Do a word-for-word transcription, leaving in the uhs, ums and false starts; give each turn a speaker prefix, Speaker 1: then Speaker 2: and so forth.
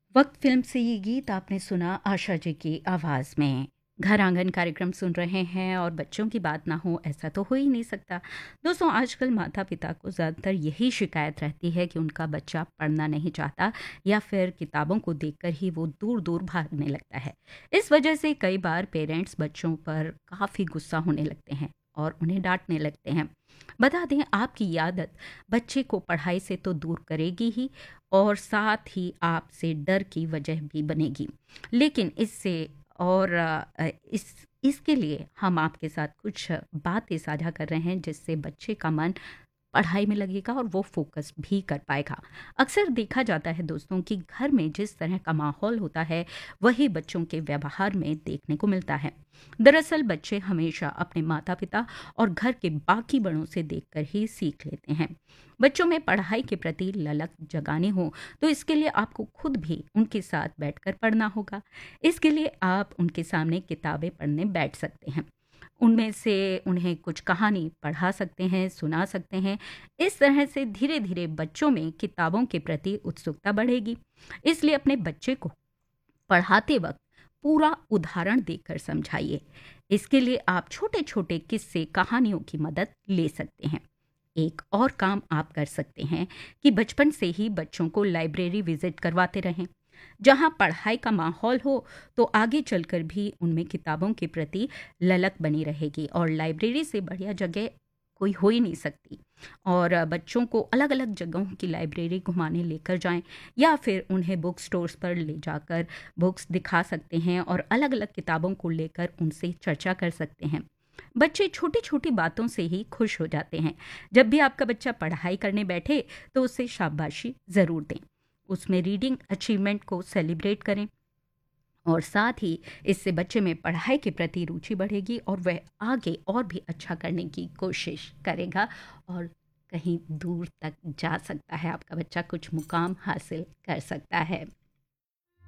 Speaker 1: वक्त फिल्म से ये गीत आपने सुना आशा जी की आवाज़ में। घर आंगन कार्यक्रम सुन रहे हैं और बच्चों की बात ना हो ऐसा तो हो ही नहीं सकता। दोस्तों, आजकल माता पिता को ज़्यादातर यही शिकायत रहती है कि उनका बच्चा पढ़ना नहीं चाहता या फिर किताबों को देखकर ही वो दूर दूर भागने लगता है। इस वजह से कई बार पेरेंट्स बच्चों पर काफ़ी गुस्सा होने लगते हैं और उन्हें डांटने लगते हैं। बता दें, आपकी ये आदत बच्चे को पढ़ाई से तो दूर करेगी ही और साथ ही आपसे डर की वजह भी बनेगी। लेकिन इससे और अ, इस इसके लिए हम आपके साथ कुछ बातें साझा कर रहे हैं जिससे बच्चे का मन पढ़ाई में लगेगा और वो फोकस भी कर पाएगा। अक्सर देखा जाता है दोस्तों कि घर में जिस तरह का माहौल होता है वही बच्चों के व्यवहार में देखने को मिलता है। दरअसल बच्चे हमेशा अपने माता पिता और घर के बाकी बड़ों से देखकर ही सीख लेते हैं। बच्चों में पढ़ाई के प्रति ललक जगानी हो तो इसके लिए आपको खुद भी उनके साथ बैठकर पढ़ना होगा। इसके लिए आप उनके सामने किताबें पढ़ने बैठ सकते हैं, उनमें से उन्हें कुछ कहानी पढ़ा सकते हैं, सुना सकते हैं। इस तरह से धीरे-धीरे बच्चों में किताबों के प्रति उत्सुकता बढ़ेगी। इसलिए अपने बच्चे को पढ़ाते वक़्त पूरा उदाहरण देकर समझाइए। इसके लिए आप छोटे-छोटे किस्से, कहानियों की मदद ले सकते हैं। एक और काम आप कर सकते हैं कि बचपन से ही बच्चों को लाइब्रेरी विज़िट करवाते रहें। जहाँ पढ़ाई का माहौल हो तो आगे चलकर भी उनमें किताबों के प्रति ललक बनी रहेगी और लाइब्रेरी से बढ़िया जगह कोई हो ही नहीं सकती। और अ, बच्चों को अलग-अलग जगहों की लाइब्रेरी घुमाने लेकर जाएं या फिर उन्हें बुक स्टोर्स पर ले जाकर बुक्स दिखा सकते हैं और अलग-अलग किताबों को लेकर उनसे चर्चा कर सकते हैं। बच्चे छोटी-छोटी बातों से ही खुश हो जाते हैं। जब भी आपका बच्चा पढ़ाई करने बैठे तो उसे शाबाशी ज़रूर दें। उसमें रीडिंग अचीवमेंट को सेलिब्रेट करें और साथ ही इससे बच्चे में पढ़ाई के प्रति रुचि बढ़ेगी और वह आगे और भी अच्छा करने की कोशिश करेगा और कहीं दूर तक जा सकता है। आपका बच्चा कुछ मुकाम हासिल कर सकता है।